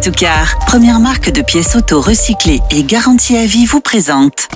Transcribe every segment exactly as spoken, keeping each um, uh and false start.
Stucar, première marque de pièces auto recyclées et garantie à vie, vous présente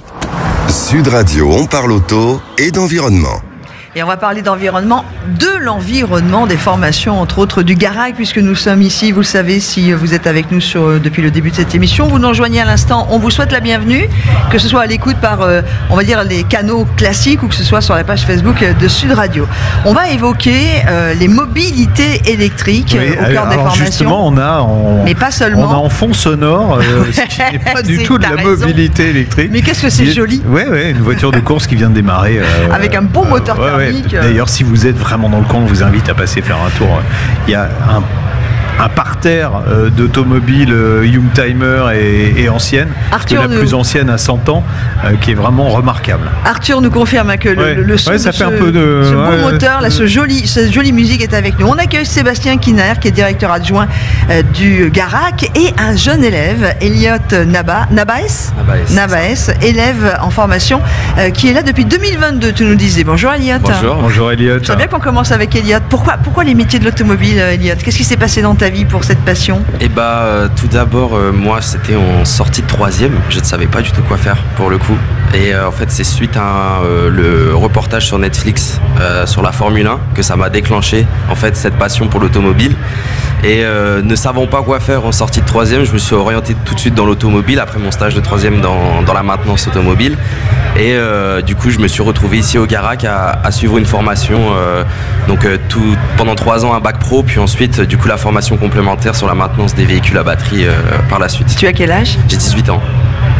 Sud Radio, on parle auto et d'environnement. Et on va parler d'environnement, de l'environnement, des formations, entre autres du Garac, puisque nous sommes ici, vous le savez, si vous êtes avec nous sur, depuis le début de cette émission, vous nous rejoignez à l'instant, on vous souhaite la bienvenue, que ce soit à l'écoute par, euh, on va dire, les canaux classiques ou que ce soit sur la page Facebook de Sud Radio. On va évoquer euh, les mobilités électriques oui, au cœur des formations. Justement, on a en, mais pas seulement. On a en fond sonore, euh, ce qui n'est pas du tout de la raison. Mobilité électrique. Mais qu'est-ce que c'est joli. Oui, ouais, une voiture de course qui vient de démarrer. Euh, avec un bon moteur euh, thermique. Ouais, d'ailleurs, si vous êtes vraiment dans le coin, on vous invite à passer faire un tour. Il y a un un parterre euh, d'automobiles euh, Youngtimer et, et anciennes, Arthur la nous... plus ancienne à cent ans, euh, qui est vraiment remarquable. Arthur nous confirme que le, ouais. le, le son ouais, ça de fait ce, un peu de, ce ouais, beau moteur, là, ce joli, cette jolie musique est avec nous. On accueille Sébastien Kinaer, qui est directeur adjoint euh, du Garac, et un jeune élève, Elliot Naba, Nabaes, Nabaes, Nabaes élève en formation, euh, qui est là depuis deux mille vingt-deux, tu nous disais. Bonjour Elliot. Bonjour. Bonjour Elliot. Je veux bien qu'on commence avec Elliot. Pourquoi, pourquoi les métiers de l'automobile, Elliot? Qu'est-ce qui s'est passé dans ta vie pour cette passion? Eh bah, euh, tout d'abord, euh, moi, c'était en sortie de troisième. Je ne savais pas du tout quoi faire, pour le coup. Et euh, en fait, c'est suite à euh, le reportage sur Netflix euh, sur la Formule un que ça m'a déclenché, en fait, cette passion pour l'automobile. Et euh, ne savant pas quoi faire en sortie de troisième, je me suis orienté tout de suite dans l'automobile, après mon stage de troisième dans, dans la maintenance automobile. Et euh, du coup, je me suis retrouvé ici au Garac à, à suivre une formation, euh, donc euh, tout, pendant trois ans un bac pro, puis ensuite, du coup, la formation complémentaire sur la maintenance des véhicules à batterie euh, par la suite. Tu as quel âge? J'ai dix-huit ans.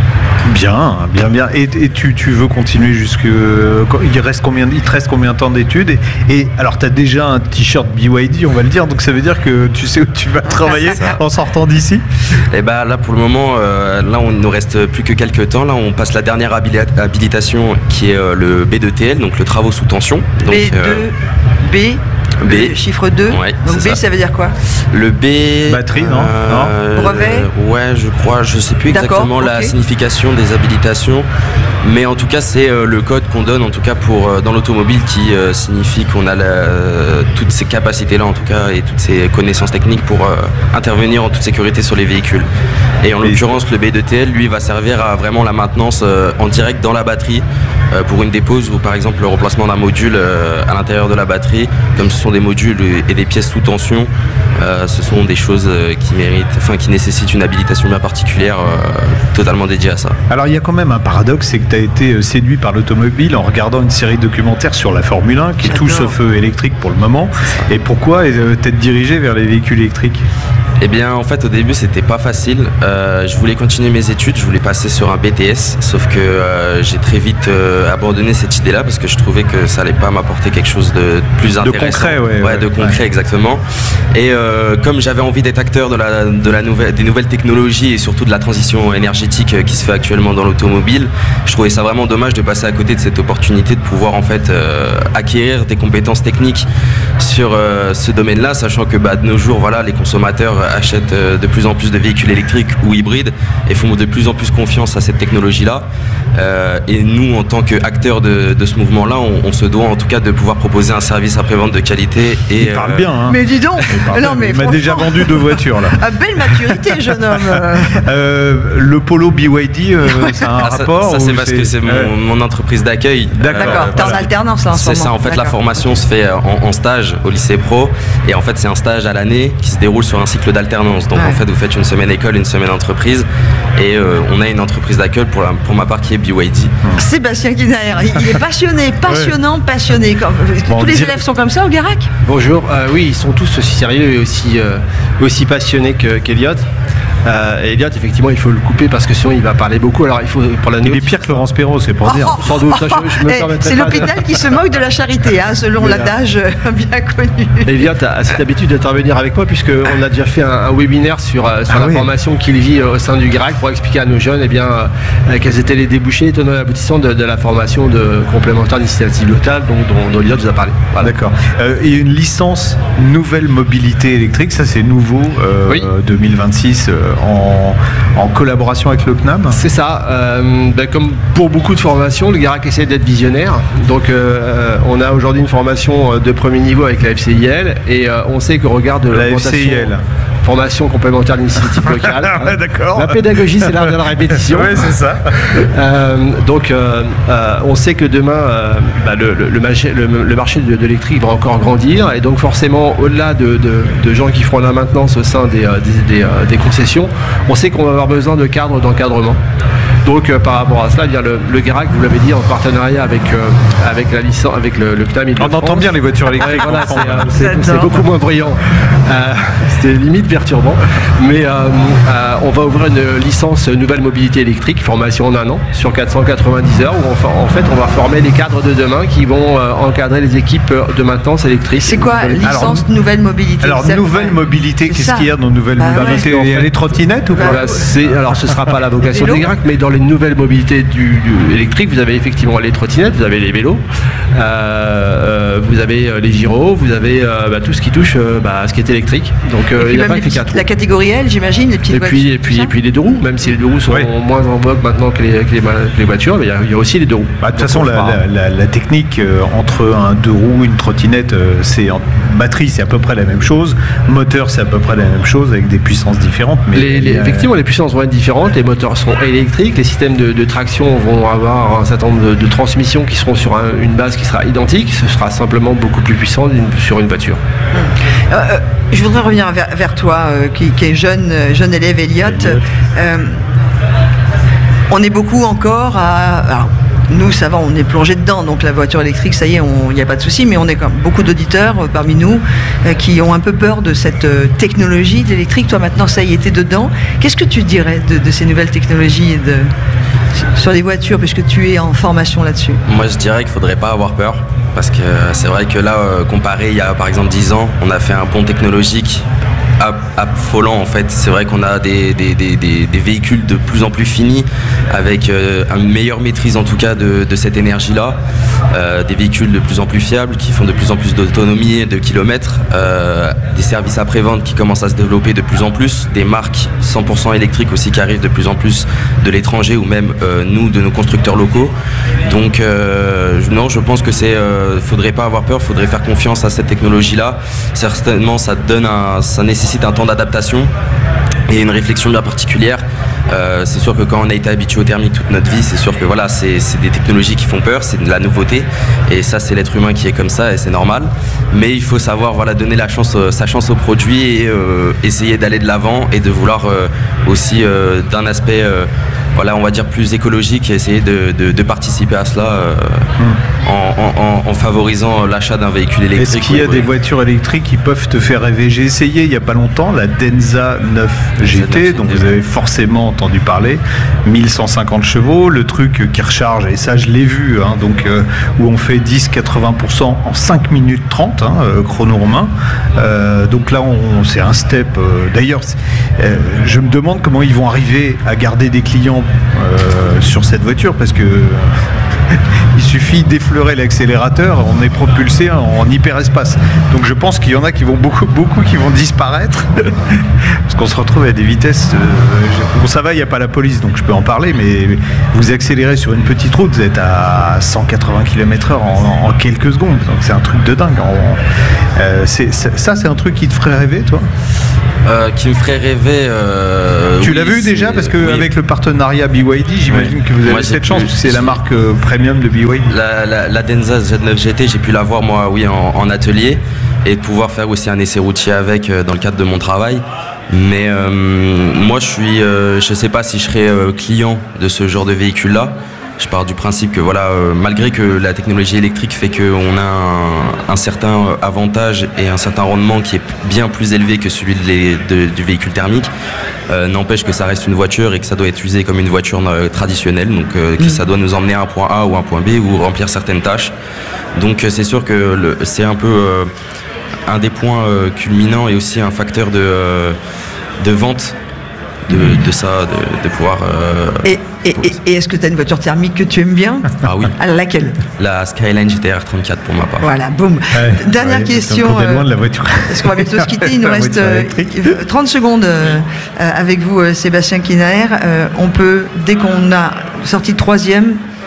Bien, bien, bien. Et, et tu, tu veux continuer jusque... Il, reste combien, il te reste combien de temps d'études et, et alors, tu as déjà un t-shirt B Y D, on va le dire, donc ça veut dire que tu sais où tu vas travailler en sortant d'ici? Et bah là, pour le moment, euh, là, on ne nous reste plus que quelques temps. Là, on passe la dernière habili- habilitation qui est euh, le B deux T L, donc le travaux sous tension. Donc, B deux, euh, B... B. Le chiffre deux. Ouais, donc B, ça. ça veut dire quoi? Le B... Batterie, non, euh, non Brevet euh, Ouais, je crois. Je ne sais plus exactement la okay. signification des habilitations. Mais en tout cas, c'est euh, le code qu'on donne, en tout cas, pour, euh, dans l'automobile, qui euh, signifie qu'on a la, euh, toutes ces capacités-là, en tout cas, et toutes ces connaissances techniques pour euh, intervenir en toute sécurité sur les véhicules. Et en l'occurrence, le B deux T L, lui, va servir à vraiment la maintenance euh, en direct dans la batterie, euh, pour une dépose ou par exemple le remplacement d'un module euh, à l'intérieur de la batterie. Comme ce sont des modules et des pièces sous tension, euh, ce sont des choses euh, qui méritent, enfin qui nécessitent une habilitation bien particulière, euh, totalement dédiée à ça. Alors il y a quand même un paradoxe, c'est que tu as été séduit par l'automobile en regardant une série documentaire sur la Formule un, qui est tout sauf électrique pour le moment. Et pourquoi euh, t'être dirigé vers les véhicules électriques? Eh bien, en fait, au début, c'était pas facile. Euh, je voulais continuer mes études, je voulais passer sur un B T S, sauf que euh, j'ai très vite euh, abandonné cette idée-là parce que je trouvais que ça allait pas m'apporter quelque chose de plus intéressant. De concret, ouais. Ouais, ouais de concret, ouais. Exactement. Et euh, comme j'avais envie d'être acteur de la, de la nouvelle, des nouvelles technologies et surtout de la transition énergétique qui se fait actuellement dans l'automobile, je trouvais ça vraiment dommage de passer à côté de cette opportunité de pouvoir en fait euh, acquérir des compétences techniques sur euh, ce domaine-là, sachant que bah, de nos jours, voilà, les consommateurs achètent de plus en plus de véhicules électriques ou hybrides et font de plus en plus confiance à cette technologie-là. Euh, et nous, en tant qu'acteurs de, de ce mouvement-là, on, on se doit en tout cas de pouvoir proposer un service après-vente de qualité. Et, il parle euh... bien. Hein. Mais dis donc, il, non, mais il m'a déjà vendu deux voitures là. À belle maturité, jeune homme. euh, le Polo B Y D, euh, c'est un ah, rapport? Ça, ça c'est parce c'est... que c'est mon, euh... mon entreprise d'accueil. D'accord, euh, t'es voilà. en alternance là en ce moment. C'est ça, en fait, D'accord. La formation se fait en, en stage au lycée pro et en fait, c'est un stage à l'année qui se déroule sur un cycle d'alternance. Donc ouais. En fait, vous faites une semaine école, une semaine entreprise et euh, on a une entreprise d'accueil pour, la, pour ma part qui est B Y D. Sébastien Kinaer, il est passionné, passionnant, ouais. passionné. Bon, tous les élèves sont comme ça au Garac? Bonjour, euh, oui, ils sont tous aussi sérieux et aussi, euh, aussi passionnés que, qu'Eliott. Euh, et Elliot, effectivement, il faut le couper parce que sinon il va parler beaucoup. Alors il faut pour la Il est pire que Laurence Perrault, c'est pour oh, dire. Oh, Sans doute. Ça, je, je me hey, c'est l'hôpital de... qui se moque de la charité, hein, selon Mais l'adage euh, bien connu. Elliot a cette habitude d'intervenir avec moi puisqu'on a déjà fait un, un webinaire sur, euh, sur ah, la oui. formation qu'il vit euh, au sein du Garac pour expliquer à nos jeunes eh bien, euh, quels étaient les débouchés tenants et aboutissants de, de la formation de complémentaire d'initiative locale dont, dont, dont Elliot vous a parlé. Voilà. D'accord. Euh, et une licence nouvelle mobilité électrique, ça c'est nouveau, euh, oui. deux mille vingt-six euh, en en collaboration avec le C N A M. C'est ça. Euh, ben, comme pour beaucoup de formations, le Garac essaie d'être visionnaire. Donc, euh, on a aujourd'hui une formation de premier niveau avec la F C I L et euh, on sait qu'au regard de la F C I L. formation complémentaire d'initiative locale. Ouais, d'accord. La pédagogie, c'est l'art de la répétition. Oui, c'est ça. Euh, donc, euh, euh, on sait que demain, euh, bah, le, le, le, marché, le, le marché de, de l'électrique va encore grandir. Et donc, forcément, au-delà de, de, de gens qui feront la maintenance au sein des, des, des, des concessions, on sait qu'on va avoir besoin de cadres d'encadrement. Donc euh, par rapport à cela, bien, le, le Guérac, vous l'avez dit, en partenariat avec, euh, avec la licence, avec le, le C N A M Île-de-France. On entend bien les voitures électriques. Ouais, voilà, c'est, euh, c'est, c'est beaucoup moins brillant. Euh, c'était limite perturbant. Mais euh, euh, on va ouvrir une licence nouvelle mobilité électrique, formation en un an, sur quatre cent quatre-vingt-dix heures, où on, en fait on va former les cadres de demain qui vont euh, encadrer les équipes de maintenance électrique. C'est quoi licence alors, nouvelle mobilité? Alors ça, nouvelle ouais. mobilité, qu'est-ce qu'il y a dans nouvelle bah, mobilité? Ouais. Il y a les trottinettes ou pas? Voilà, c'est, alors ce ne sera pas la vocation des Guérac, mais dans les nouvelles mobilités du, du électrique, vous avez effectivement les trottinettes, vous avez les vélos, euh, euh, vous avez les gyros, vous avez euh, bah, tout ce qui touche euh, bah, ce qui est électrique. Donc euh, il n'y a pas que les quatre roues. La catégorie L, j'imagine, les petites et voitures. Puis, et, puis, et puis les deux roues, même si les deux roues sont oui. moins en vogue maintenant que les, que les, que les voitures, mais il y, a, il y a aussi les deux roues. Bah, de toute façon, la, la, la, la technique euh, entre un deux roues, une trottinette, euh, c'est en batterie, c'est à peu près la même chose. Moteur, c'est à peu près la même chose avec des puissances différentes. Mais les, les, euh... effectivement, les puissances vont être différentes. Les moteurs seront électriques, les systèmes de, de traction vont avoir un certain nombre de, de transmissions qui seront sur un, une base qui sera identique. Ce sera simplement beaucoup plus puissant sur une voiture. Euh, euh, je voudrais revenir vers, vers toi, euh, qui, qui est jeune, jeune élève, Elliot. Euh, on est beaucoup encore à... Alors, nous, ça va, on est plongé dedans, donc la voiture électrique, ça y est, il n'y a pas de souci, mais on est comme beaucoup d'auditeurs euh, parmi nous euh, qui ont un peu peur de cette euh, technologie de l'électrique. Toi, maintenant, ça y est, t'es dedans. Qu'est-ce que tu dirais de, de ces nouvelles technologies de, sur les voitures, puisque tu es en formation là-dessus? Moi, je dirais qu'il ne faudrait pas avoir peur, parce que c'est vrai que là, euh, comparé il y a par exemple dix ans, on a fait un bond technologique affolant en fait. C'est vrai qu'on a des, des, des, des, des véhicules de plus en plus finis avec euh, une meilleure maîtrise en tout cas de, de cette énergie là, euh, des véhicules de plus en plus fiables qui font de plus en plus d'autonomie et de kilomètres, euh, des services après-vente qui commencent à se développer de plus en plus, des marques cent pour cent électriques aussi qui arrivent de plus en plus de l'étranger ou même euh, nous de nos constructeurs locaux. Donc euh, non, je pense que c'est euh, faudrait pas avoir peur, faudrait faire confiance à cette technologie là. Certainement ça donne un, ça nécessite un temps d'adaptation et une réflexion bien particulière. Euh, c'est sûr que quand on a été habitué au thermique toute notre vie, c'est sûr que voilà, c'est, c'est des technologies qui font peur, c'est de la nouveauté et ça c'est l'être humain qui est comme ça et c'est normal. Mais il faut savoir voilà, donner la chance, euh, sa chance au produit et euh, essayer d'aller de l'avant et de vouloir euh, aussi euh, d'un aspect euh, voilà, on va dire plus écologique et essayer de, de, de participer à cela euh, mmh. en, en, en favorisant l'achat d'un véhicule électrique. Est-ce qu'il y a des voitures électriques qui peuvent te faire rêver? J'ai essayé il n'y a pas longtemps la Denza neuf G T, dont vous avez forcément entendu parler, mille cent cinquante chevaux, le truc qui recharge, et ça je l'ai vu, hein, donc, euh, où on fait dix à quatre-vingts pour cent en cinq minutes trente, hein, euh, chrono romain. Euh, donc là, on, c'est un step. Euh, d'ailleurs, euh, je me demande comment ils vont arriver à garder des clients Euh, sur cette voiture parce que il suffit d'effleurer l'accélérateur, on est propulsé en, en hyperespace. Donc je pense qu'il y en a qui vont beaucoup, beaucoup qui vont disparaître parce qu'on se retrouve à des vitesses. Euh, bon, ça va, il n'y a pas la police, donc je peux en parler, mais vous accélérez sur une petite route, vous êtes à cent quatre-vingts kilomètres heure en, en quelques secondes. Donc c'est un truc de dingue. En, euh, c'est, c'est, ça, c'est un truc qui te ferait rêver, toi? Euh, qui me ferait rêver. Euh, tu oui, l'as vu déjà parce qu'avec oui. le partenariat B Y D, j'imagine oui. que vous avez moi, cette chance, parce que c'est la marque euh, premium de B Y D. La, la, la Denza Z neuf G T, j'ai pu la voir moi, oui, en, en atelier et de pouvoir faire aussi un essai routier avec euh, dans le cadre de mon travail. Mais euh, moi, je suis, euh, je sais pas si je serais euh, client de ce genre de véhicule-là. Je pars du principe que voilà, euh, malgré que la technologie électrique fait qu'on a un, un certain avantage et un certain rendement qui est bien plus élevé que celui de les, de, du véhicule thermique, euh, n'empêche que ça reste une voiture et que ça doit être usé comme une voiture euh, traditionnelle, donc euh, que mmh. ça doit nous emmener à un point A ou un point B ou remplir certaines tâches. Donc euh, c'est sûr que le, c'est un peu euh, un des points euh, culminants et aussi un facteur de, euh, de vente. De, de ça, de, de pouvoir... Euh, et, et, et, et est-ce que tu as une voiture thermique que tu aimes bien? Ah oui. À laquelle? La Skyline G T R trente-quatre pour ma part. Voilà, boum. Ouais, Dernière ouais, question. On est loin de la voiture. Parce qu'on va bientôt se quitter, il nous reste euh, trente secondes euh, avec vous, euh, Sébastien Kinaer. Euh, on peut, dès qu'on a sorti de troisième,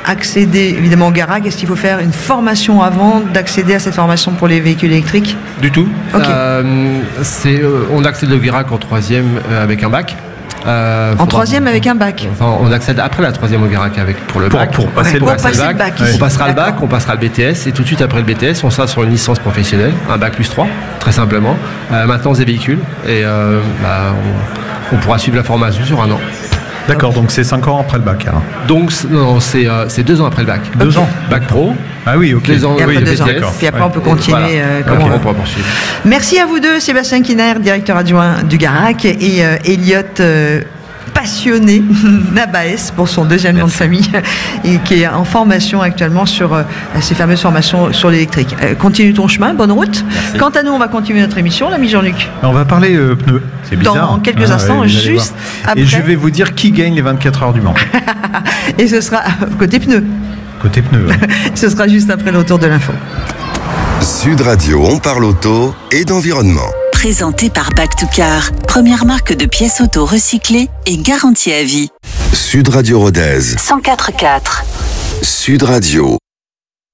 accéder évidemment au garage, est-ce qu'il faut faire une formation avant d'accéder à cette formation pour les véhicules électriques? Du tout. Okay. Euh, c'est, euh, on accède au garage en troisième euh, avec un bac. Euh, en troisième avec un bac. Enfin, on accède après la troisième au Garac avec pour le pour, bac. Pour passer, ouais, le, pour bac. passer le bac. bac. On passera le bac, on passera le B T S et tout de suite après le B T S, on sera sur une licence professionnelle, un bac plus trois, très simplement. Euh, maintenance des véhicules et euh, bah, on, on pourra suivre la formation sur un an. D'accord, donc c'est cinq ans après le bac. Alors. Donc non, c'est, euh, c'est deux ans après le bac. Deux okay. ans. Bac pro. Ah oui, ok. Deux ans, et après oui, deux ans. Puis après, ouais. on peut continuer. Voilà. Euh, comme okay. on on pourra poursuivre. Merci à vous deux, Sébastien Kiner, directeur adjoint du Garac, et euh, Elliot. Euh, passionné Nabaes pour son deuxième Merci. nom de famille et qui est en formation actuellement sur euh, ces fameuses formations sur l'électrique. Euh, continue ton chemin, bonne route. Merci. Quant à nous, on va continuer notre émission, l'ami Jean-Luc. On va parler euh, pneus. C'est bizarre. Dans quelques ah, instants, ouais, juste après. Et je vais vous dire qui gagne les vingt-quatre heures du Mans. Et ce sera côté pneus. Côté pneus. Ouais. Ce sera juste après le retour de l'info. Sud Radio, on parle auto et d'environnement. Présenté par Back to Car, première marque de pièces auto recyclées et garantie à vie. Sud Radio Rodez. cent quatre virgule quatre. Sud Radio.